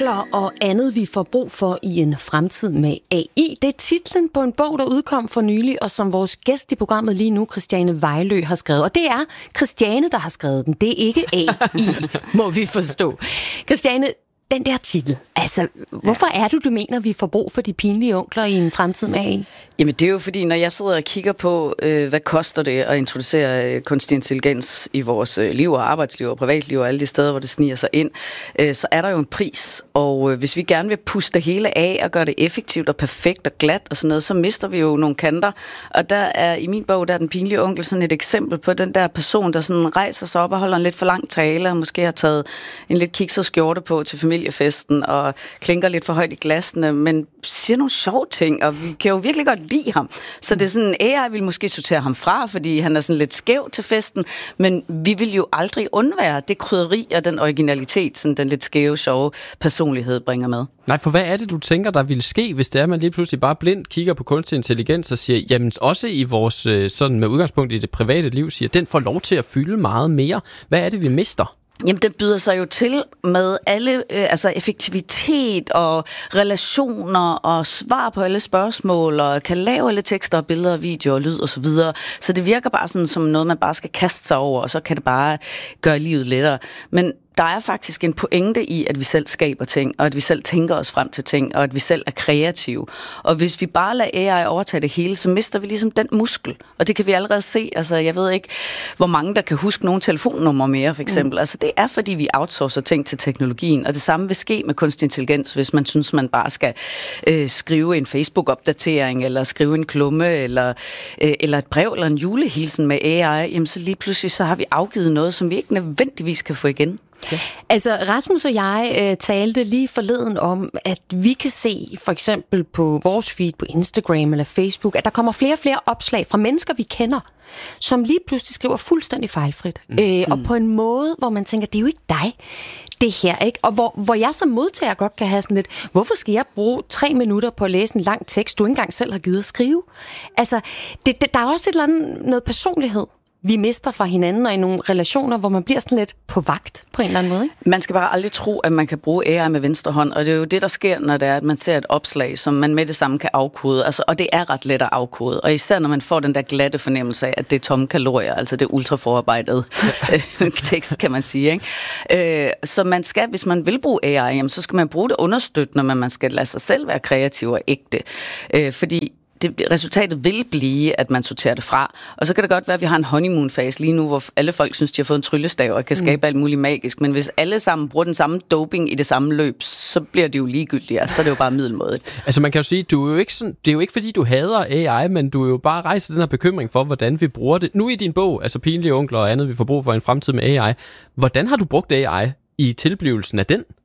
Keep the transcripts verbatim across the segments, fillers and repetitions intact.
onkler og andet, vi får brug for i en fremtid med A I. Det er titlen på en bog, der udkom for nylig, og som vores gæst i programmet lige nu, Christiane Vejlø, har skrevet. Og det er Christiane, der har skrevet den. Det er ikke A I, må vi forstå. Christiane, den der titel, altså, hvorfor er du, du mener, vi får brug for de pinlige onkler i en fremtid med A I? Jamen, det er jo fordi, når jeg sidder og kigger på, øh, hvad koster det at introducere øh, kunstig intelligens i vores øh, liv og arbejdsliv og privatliv og alle de steder, hvor det sniger sig ind, øh, så er der jo en pris. Og øh, hvis vi gerne vil puste det hele af og gøre det effektivt og perfekt og glat og sådan noget, så mister vi jo nogle kanter. Og der er i min bog, der er den pinlige onkel sådan et eksempel på den der person, der sådan rejser sig op og holder en lidt for lang tale og måske har taget en lidt kikset skjorte på til familie festen og klinker lidt for højt i glasene, men siger nogle sjove ting, og vi kan jo virkelig godt lide ham. Så det er sådan, A I vil måske sortere ham fra, fordi han er sådan lidt skæv til festen, men vi vil jo aldrig undvære det krydderi og den originalitet, sådan den lidt skæve, sjove personlighed bringer med. Nej, for hvad er det, du tænker, der ville ske, hvis det er, man lige pludselig bare blindt kigger på kunstig intelligens og siger, jamen også i vores, sådan med udgangspunkt i det private liv, siger, den får lov til at fylde meget mere. Hvad er det, vi mister? Jamen, det byder sig jo til med alle, øh, altså effektivitet og relationer og svar på alle spørgsmål og kan lave alle tekster og billeder og videoer og lyd og så videre. Så det virker bare sådan som noget, man bare skal kaste sig over, og så kan det bare gøre livet lettere. Men der er faktisk en pointe i, at vi selv skaber ting, og at vi selv tænker os frem til ting, og at vi selv er kreative. Og hvis vi bare lader A I overtage det hele, så mister vi ligesom den muskel. Og det kan vi allerede se. Altså, jeg ved ikke, hvor mange der kan huske nogle telefonnumre mere, for eksempel. Mm. Altså, det er, fordi vi outsourcer ting til teknologien. Og det samme vil ske med kunstig intelligens, hvis man synes, man bare skal øh, skrive en Facebook-opdatering, eller skrive en klumme, eller, øh, eller et brev, eller en julehilsen med A I. Jamen, så lige pludselig så har vi afgivet noget, som vi ikke nødvendigvis kan få igen. Ja. Altså, Rasmus og jeg øh, talte lige forleden om, at vi kan se, for eksempel på vores feed på Instagram eller Facebook, at der kommer flere og flere opslag fra mennesker, vi kender, som lige pludselig skriver fuldstændig fejlfrit. Mm. Øh, og på en måde, hvor man tænker, det er jo ikke dig, det her, ikke? Og hvor, hvor jeg som modtager godt kan have sådan lidt, hvorfor skal jeg bruge tre minutter på at læse en lang tekst, du ikke engang selv har givet at skrive? Altså, det, det, der er også et eller andet, noget personlighed, vi mister fra hinanden, og i nogle relationer, hvor man bliver sådan lidt på vagt på en eller anden måde, ikke? Man skal bare aldrig tro, at man kan bruge A I med venstre hånd, og det er jo det, der sker, når det er, at man ser et opslag, som man med det samme kan afkode. Altså, og det er ret let at afkode, og især når man får den der glatte fornemmelse af, at det er tomme kalorier, altså det ultraforarbejdet tekst, kan man sige, ikke? Øh, så man skal, hvis man vil bruge A I, jamen, så skal man bruge det understøttende, men man skal lade sig selv være kreativ og ægte. Øh, fordi Det, resultatet vil blive, at man sorterer det fra. Og så kan det godt være, at vi har en honeymoon-fase lige nu, hvor alle folk synes, de har fået en tryllestav og kan skabe mm. alt muligt magisk. Men hvis alle sammen bruger den samme doping i det samme løb, så bliver det jo ligegyldigt. Altså, så er det jo bare middelmådigt. Altså man kan jo sige, du er jo ikke sådan, det er jo ikke fordi, du hader A I, men du er jo bare rejst den her bekymring for, hvordan vi bruger det. Nu i din bog, altså Pinlige onkler og andet, vi får brug for en fremtid med A I. Hvordan har du brugt A I i tilblivelsen af den?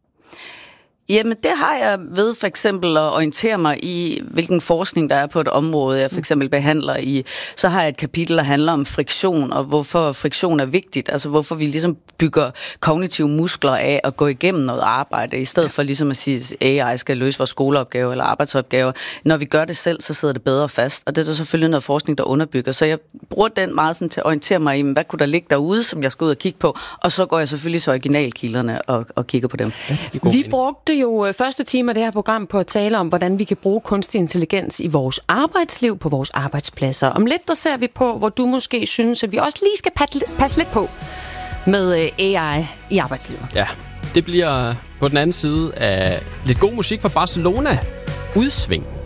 Jamen, det har jeg ved for eksempel at orientere mig i, hvilken forskning der er på et område, jeg for eksempel behandler i. Så har jeg et kapitel, der handler om friktion, og hvorfor friktion er vigtigt. Altså, hvorfor vi ligesom bygger kognitive muskler af at gå igennem noget arbejde, i stedet for ligesom at sige, at A I skal løse vores skoleopgave eller arbejdsopgave. Når vi gør det selv, så sidder det bedre fast. Og det er der selvfølgelig noget forskning, der underbygger. Så jeg bruger den meget sådan til at orientere mig i, hvad kunne der ligge derude, som jeg skal ud og kigge på. Og så går jeg selvfølgelig til originalkilderne og, og kigger på dem. Vi brugte jo første time af det her program på at tale om, hvordan vi kan bruge kunstig intelligens i vores arbejdsliv, på vores arbejdspladser. Om lidt, der ser vi på, hvor du måske synes, at vi også lige skal passe lidt på med A I i arbejdslivet. Ja, det bliver på den anden side af lidt god musik fra Barcelona. Udsving.